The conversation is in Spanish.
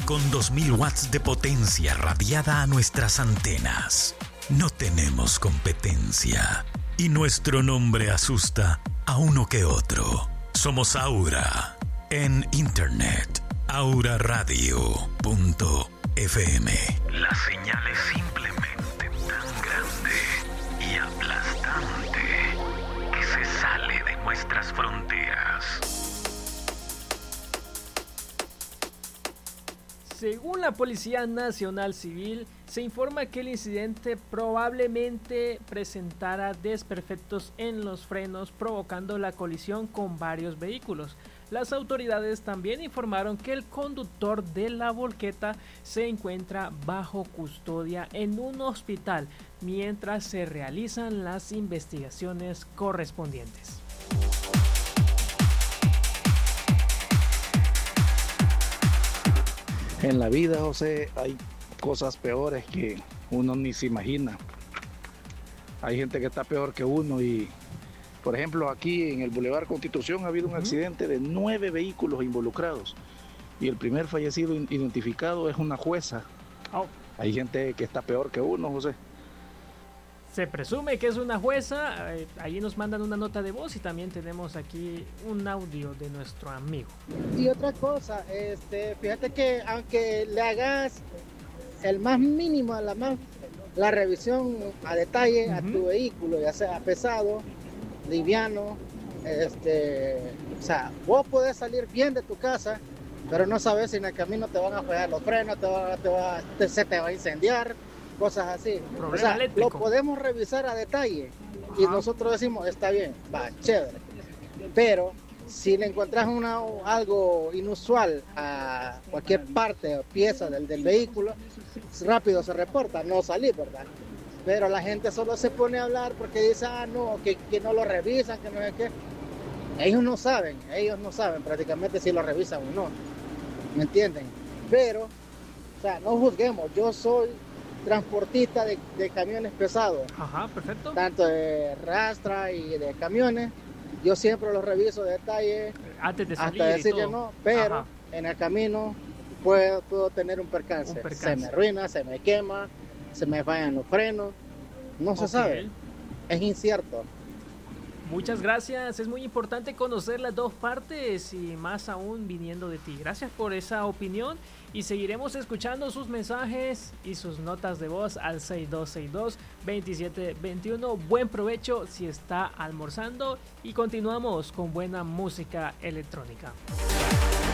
con 2000 watts de potencia radiada a nuestras antenas. No tenemos competencia y nuestro nombre asusta a uno que otro. Somos Aura en internet, auraradio.fm. La señal es simplemente tan grande y aplastante que se sale de nuestras fronteras. Según la Policía Nacional Civil, se informa que el incidente probablemente presentara desperfectos en los frenos, provocando la colisión con varios vehículos. Las autoridades también informaron que el conductor de la volqueta se encuentra bajo custodia en un hospital mientras se realizan las investigaciones correspondientes. En la vida, José, hay cosas peores que uno ni se imagina. Hay gente que está peor que uno y, por ejemplo, aquí en el Boulevard Constitución ha habido un accidente de 9 vehículos involucrados y el primer fallecido identificado es una jueza. Hay gente que está peor que uno, José. Se presume que es una jueza. Allí nos mandan una nota de voz y también tenemos aquí un audio de nuestro amigo. Y otra cosa, fíjate que aunque le hagas el más mínimo, la revisión a detalle a tu vehículo, ya sea pesado, liviano, o sea, vos podés salir bien de tu casa, pero no sabes si en el camino te van a fallar los frenos, se te va a incendiar, cosas así. O sea, lo podemos revisar a detalle y nosotros decimos, está bien, va, chévere. Pero si le encontrás algo inusual a cualquier parte o pieza del vehículo, rápido se reporta, no salir, ¿verdad? Pero la gente solo se pone a hablar porque dice, que no lo revisan, que no es que... Ellos no saben prácticamente si lo revisan o no, ¿me entienden? Pero, o sea, no juzguemos, yo soy transportista de camiones pesados. Ajá, perfecto. Tanto de rastra y de camiones. Yo siempre los reviso de detalle. Antes de salir hasta decirle no, pero en el camino puedo tener un percance. Se me arruina, se me quema, se me fallan los frenos. No se sabe. Es incierto. Muchas gracias, es muy importante conocer las dos partes y más aún viniendo de ti. Gracias por esa opinión y seguiremos escuchando sus mensajes y sus notas de voz al 6262-2721. Buen provecho si está almorzando y continuamos con buena música electrónica.